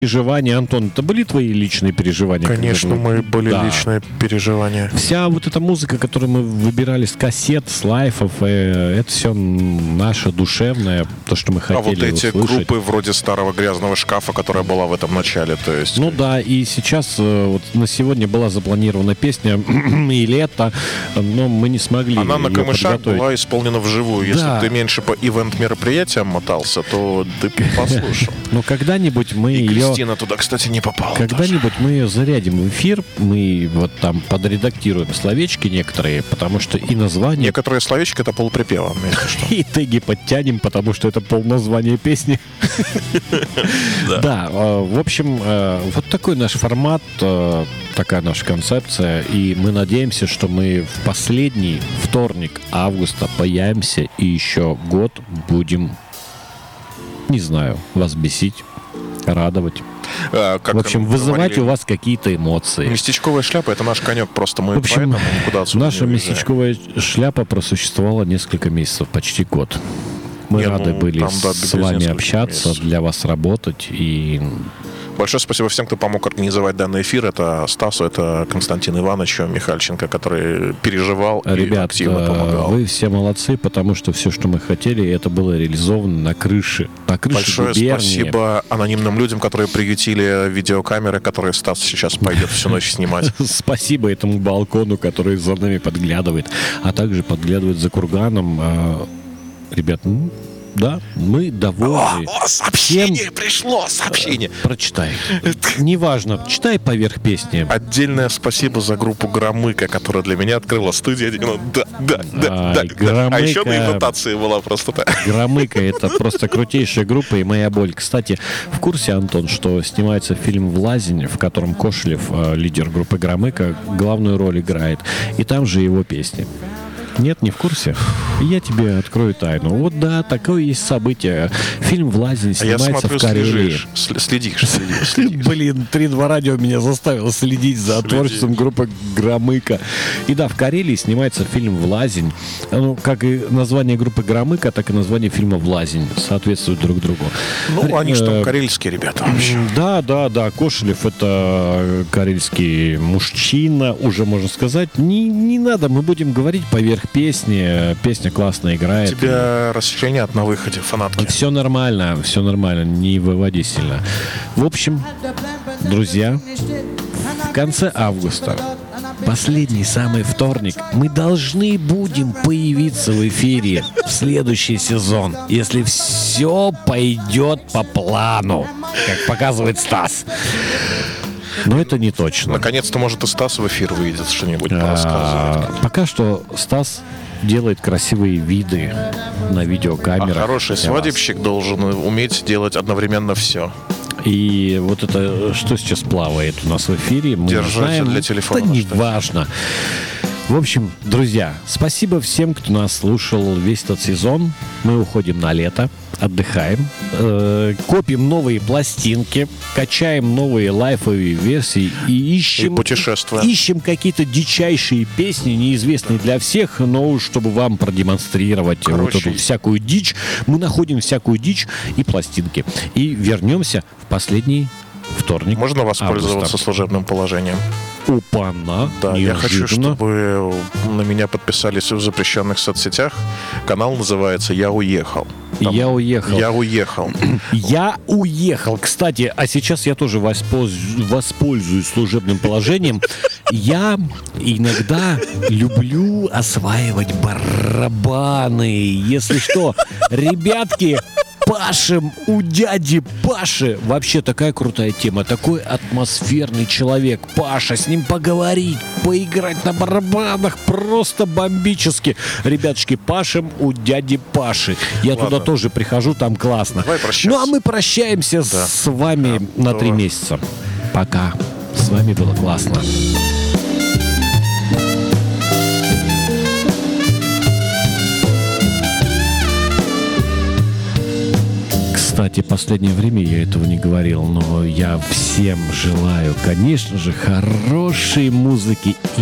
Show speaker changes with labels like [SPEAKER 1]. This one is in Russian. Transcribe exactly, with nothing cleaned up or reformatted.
[SPEAKER 1] переживания, Антон, это были твои личные переживания?
[SPEAKER 2] Конечно, мы были да. личные переживания.
[SPEAKER 1] Вся вот эта музыка, которую мы выбирали с кассет, с лайфов, э, это все наше душевное, то, что мы хотели
[SPEAKER 2] услышать. А вот эти
[SPEAKER 1] услышать.
[SPEAKER 2] группы вроде «Старого грязного шкафа», которая была в этом начале, то есть...
[SPEAKER 1] Ну да, и сейчас э, вот на сегодня была запланирована песня «И лето», но мы не смогли
[SPEAKER 2] Она на камышах
[SPEAKER 1] подготовить.
[SPEAKER 2] Была исполнена вживую. Если
[SPEAKER 1] да.
[SPEAKER 2] ты меньше по ивент-мероприятиям мотался, то ты послушал.
[SPEAKER 1] Но когда-нибудь мы
[SPEAKER 2] и
[SPEAKER 1] ее...
[SPEAKER 2] Кристина туда, кстати, не попала.
[SPEAKER 1] Когда-нибудь мы ее зарядим в эфир, мы вот там подредактируем словечки некоторые, потому что и название...
[SPEAKER 2] Некоторые словечки — это полуприпевом, если что.
[SPEAKER 1] И теги подтянем, потому что это полназвание песни. Да, в общем, вот такой наш формат, такая наша концепция, и мы надеемся, что мы в последний вторник августа появимся и еще год будем, не знаю, вас бесить, радовать.
[SPEAKER 2] А, как
[SPEAKER 1] в общем, вызывать у вас какие-то эмоции.
[SPEAKER 2] Местечковая шляпа — это наш конек, просто мы
[SPEAKER 1] в общем,
[SPEAKER 2] поэтому никуда отсюда
[SPEAKER 1] наша
[SPEAKER 2] не
[SPEAKER 1] местечковая шляпа просуществовала несколько месяцев, почти год. Мы не, рады ну, были там, да, с вами общаться, месяцев. Для вас работать. И...
[SPEAKER 2] Большое спасибо всем, кто помог организовать данный эфир. Это Стасу, это Константину Ивановичу Михальченко, который переживал
[SPEAKER 1] Ребят,
[SPEAKER 2] и активно помогал.
[SPEAKER 1] Вы все молодцы, потому что все, что мы хотели, это было реализовано на крыше. На крыше
[SPEAKER 2] Большое
[SPEAKER 1] губернии.
[SPEAKER 2] Спасибо анонимным людям, которые приютили видеокамеры, которые Стас сейчас пойдет всю ночь снимать.
[SPEAKER 1] Спасибо этому балкону, который за нами подглядывает, а также подглядывает за курганом. Ребят, ну, да, мы довольны.
[SPEAKER 2] О, о сообщение
[SPEAKER 1] Всем...
[SPEAKER 2] пришло, сообщение.
[SPEAKER 1] Прочитай. Неважно, читай поверх песни.
[SPEAKER 2] Отдельное спасибо за группу «Громыка», которая для меня открыла студию. Да, да, да,
[SPEAKER 1] а,
[SPEAKER 2] да,
[SPEAKER 1] Громыка...
[SPEAKER 2] а еще на интонации была просто так.
[SPEAKER 1] Громыка — это просто крутейшая группа и моя боль. Кстати, в курсе, Антон, что снимается фильм «Влазень», в котором Кошелев, лидер группы Громыка, главную роль играет. И там же его песни. Нет, не в курсе? Я тебе открою тайну. Вот да, такое есть событие. Фильм «Влазень» снимается а я смотрю, в Карелии.
[SPEAKER 2] Следишь, следишь, следишь, следишь.
[SPEAKER 1] Блин, три два радио меня заставило следить за следишь. Творчеством группы Громыка. И да, в Карелии снимается фильм «Влазень». Ну, как и название группы Громыка, так и название фильма «Влазень» соответствуют друг другу.
[SPEAKER 2] Ну, они же там карельские ребята вообще.
[SPEAKER 1] Да, да, да. Кошелев — это карельский мужчина, уже можно сказать. Не, не надо, мы будем говорить поверх песни. Песня классно играет.
[SPEAKER 2] Тебя расчленят на выходе фанатки.
[SPEAKER 1] Все нормально, все нормально, не выводи сильно. В общем, друзья, в конце августа, последний самый вторник, мы должны будем появиться в эфире в следующий сезон, если все пойдет по плану, как показывает Стас. Но это не точно.
[SPEAKER 2] Наконец-то, может, и Стас в эфир выйдет, что-нибудь порассказывает.
[SPEAKER 1] А, пока что Стас делает красивые виды на видеокамерах.
[SPEAKER 2] А хороший свадебщик вас. Должен уметь делать одновременно все.
[SPEAKER 1] И вот это, что сейчас плавает у нас в эфире, мы
[SPEAKER 2] Держатель
[SPEAKER 1] знаем,
[SPEAKER 2] для телефона.
[SPEAKER 1] Да не важно. В общем, друзья, спасибо всем, кто нас слушал весь этот сезон. Мы уходим на лето, отдыхаем, э, копим новые пластинки, качаем новые лайфовые версии и ищем,
[SPEAKER 2] и путешествуем.
[SPEAKER 1] ищем какие-то дичайшие песни, неизвестные для всех, но чтобы вам продемонстрировать Короче. вот эту всякую дичь. Мы находим всякую дичь и пластинки. И вернемся в последний вторник.
[SPEAKER 2] Можно воспользоваться
[SPEAKER 1] августа.
[SPEAKER 2] служебным положением?
[SPEAKER 1] Опа-на,
[SPEAKER 2] да,
[SPEAKER 1] неожиданно.
[SPEAKER 2] Я хочу, чтобы на меня подписались в запрещенных соцсетях. Канал называется «Я уехал». Там
[SPEAKER 1] я уехал.
[SPEAKER 2] Я уехал.
[SPEAKER 1] Я уехал. Кстати, а сейчас я тоже воспользуюсь, воспользуюсь служебным положением. Я иногда люблю осваивать барабаны. Если что, ребятки, пашем у дяди Паши. Вообще такая крутая тема. Такой атмосферный человек. Паша, с ним поговорить, поиграть на барабанах просто бомбически. Ребятушки, пашем у дяди Паши. Я Ладно. Туда тоже прихожу, там классно.
[SPEAKER 2] Давай прощаться.
[SPEAKER 1] Ну, а мы прощаемся да. с вами да, на три месяца. Пока. С вами было классно. Кстати, последнее время я этого не говорил, но я всем желаю, конечно же, хорошей музыки и